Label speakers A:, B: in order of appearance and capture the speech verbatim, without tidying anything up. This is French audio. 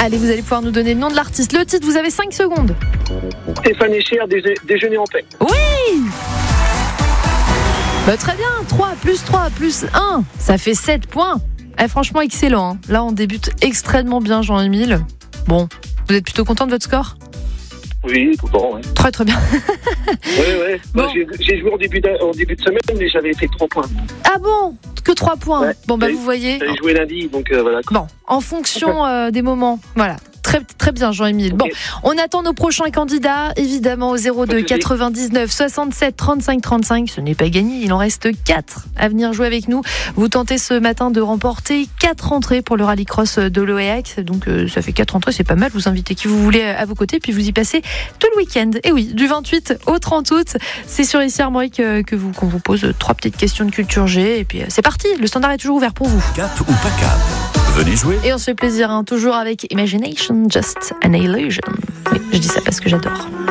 A: Allez, vous allez pouvoir nous donner le nom de l'artiste. Le titre, vous avez cinq secondes.
B: Stéphane Echer, Dé- Déjeuner en paix.
A: Oui. Bah, très bien, trois plus trois plus un, ça fait sept points. Eh, franchement, excellent. Hein. Là, on débute extrêmement bien, Jean-Émile. Bon, vous êtes plutôt content de votre score ?
B: Oui, tout bon, ouais.
A: Très très bien.
B: Oui, oui.
A: Bon.
B: Bah, j'ai, j'ai joué en début, de, en début de semaine, mais j'avais fait trois points.
A: Ah bon ? Que trois points.
B: Ouais.
A: Bon, bah
B: J'avais-
A: vous voyez.
B: J'avais joué lundi, donc euh, voilà.
A: Bon, en fonction euh, des moments. Voilà. Très, très bien, Jean-Émile. Bon,
B: Ok.
A: on attend nos prochains candidats, évidemment, au zéro deux
B: Pas de souci.
A: quatre-vingt-dix-neuf soixante-sept trente-cinq trente-cinq. Ce n'est pas gagné, il en reste quatre à venir jouer avec nous. Vous tentez ce matin de remporter quatre entrées pour le rallycross de l'O E A C. Donc, euh, ça fait quatre entrées, c'est pas mal. Vous invitez qui vous voulez à vos côtés, puis vous y passez tout le week-end. Et oui, du vingt-huit au trente août, c'est sur ici Armorique que, que vous, qu'on vous pose trois petites questions de culture G. Et puis, euh, c'est parti, le standard est toujours ouvert pour vous.
C: Cap ou pas cap? Venez jouer.
A: Et on se fait plaisir, hein, toujours avec Imagination, Just an Illusion. Oui, je dis ça parce que j'adore.